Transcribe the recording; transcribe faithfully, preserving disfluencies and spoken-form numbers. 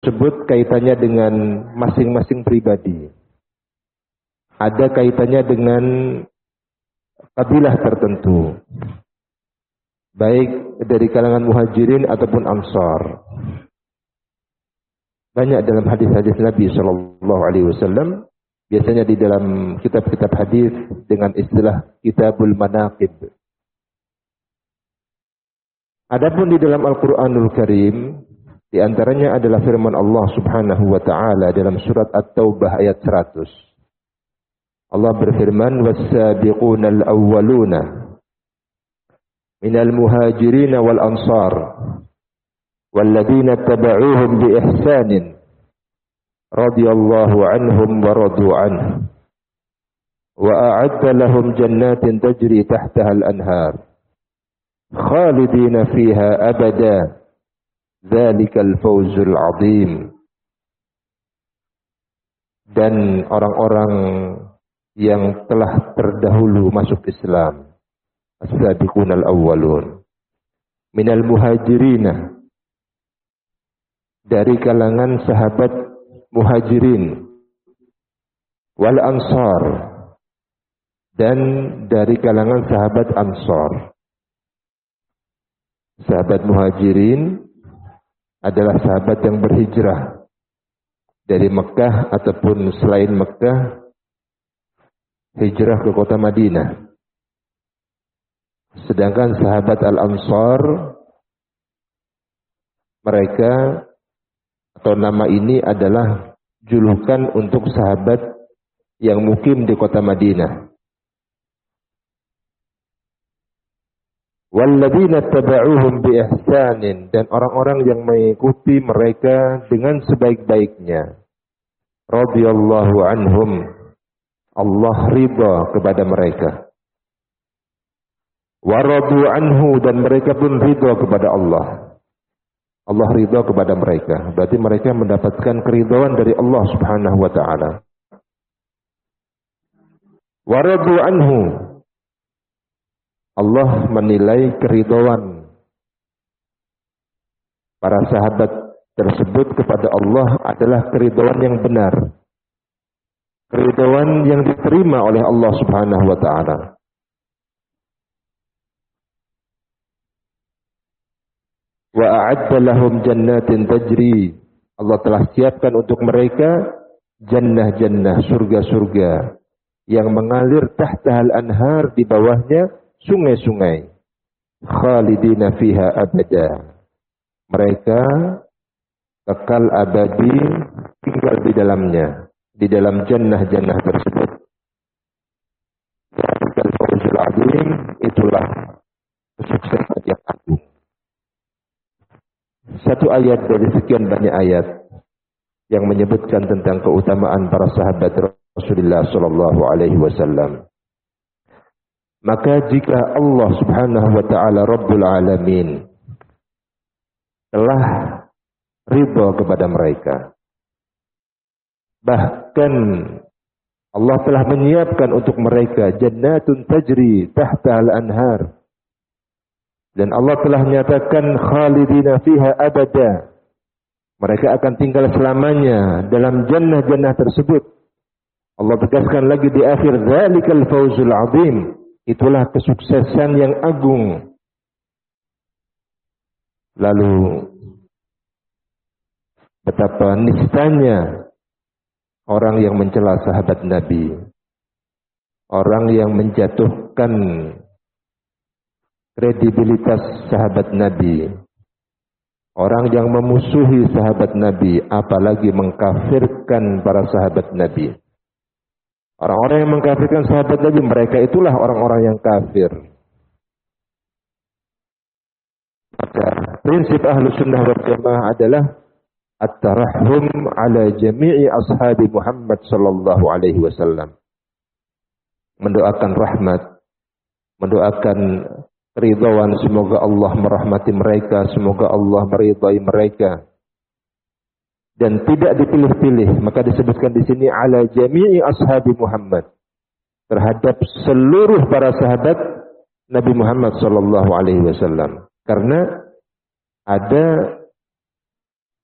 tersebut kaitannya dengan masing-masing pribadi. Ada kaitannya dengan kabilah tertentu, baik dari kalangan muhajirin ataupun ansar. Banyak dalam hadis-hadis Nabi Shallallahu Alaihi Wasallam, biasanya di dalam kitab-kitab hadis dengan istilah Kitabul Manaqib. Adapun di dalam Al-Quranul Karim, di antaranya adalah firman Allah Subhanahu wa taala dalam surat At-Taubah ayat seratus. Allah berfirman, "Was-sabiqunal awwaluna minal muhajirin wal ansar walladzina tabauhum bi ihsanin radhiyallahu anhum wa radu anhu wa a'adda lahum jannatin tajri tahtaha al-anhar khalidina fiha abada dzalikal fawzul 'adzim." Dan orang-orang yang telah terdahulu masuk Islam, as-sabiqunal awwalun minal muhajirina, dari kalangan sahabat muhajirin, wal ansar, dan dari kalangan sahabat ansar. Sahabat muhajirin adalah sahabat yang berhijrah dari Mekah ataupun selain Mekah, hijrah ke kota Madinah. Sedangkan sahabat Al-Ansar, mereka atau nama ini adalah julukan untuk sahabat yang mukim di kota Madinah. Walladzina tabauhum bi ihsanin, dan orang-orang yang mengikuti mereka dengan sebaik-baiknya. Radhiyallahu anhum, Allah ridha kepada mereka. Wa radu anhu, dan mereka pun ridha kepada Allah. Allah ridha kepada mereka. Berarti mereka mendapatkan keridhaan dari Allah Subhanahu wa taala. Wa radu anhu, Allah menilai keridhaan para sahabat tersebut kepada Allah adalah keridhaan yang benar. Keridhaan yang diterima oleh Allah Subhanahu wa taala. Wa a'adda lahum jannatin tajri, Allah telah siapkan untuk mereka jannah-jannah, surga-surga yang mengalir tahtahal anhar, di bawahnya sungai-sungai. Khalidina fiha abada, mereka kekal abadi tinggal di dalamnya, di dalam jannah-jannah tersebut. Dzalikal fawzul 'adzim, itulah kesuksesan yang agung. Satu ayat dari sekian banyak ayat yang menyebutkan tentang keutamaan para sahabat Rasulullah sallallahu alaihi wasallam. Maka jika Allah Subhanahu wa taala Rabbul Alamin telah ridha kepada mereka, bahkan Allah telah menyiapkan untuk mereka jannatun tajri tahta al-anhar, dan Allah telah menyatakan khalidina fiha abada, mereka akan tinggal selamanya dalam jannah-jannah tersebut. Allah tegaskan lagi di akhir, dzalikal fawzul 'adzim, itulah kesuksesan yang agung. Lalu betapa nistanya orang yang mencela sahabat Nabi, orang yang menjatuhkan kredibilitas sahabat Nabi, orang yang memusuhi sahabat Nabi, apalagi mengkafirkan para sahabat Nabi. Orang-orang yang mengkafirkan sahabat Nabi, mereka itulah orang-orang yang kafir. Maka prinsip Ahlus Sunnah wal Jamaah adalah at-tarahhum ala jami'i ashabi Muhammad sallallahu alaihi wasallam. Mendoakan rahmat, mendoakan ridhaan, semoga Allah merahmati mereka, semoga Allah meridai mereka. Dan tidak dipilih-pilih, maka disebutkan di sini ala jami'i ashabi Muhammad, terhadap seluruh para sahabat Nabi Muhammad sallallahu alaihi wasallam. Karena ada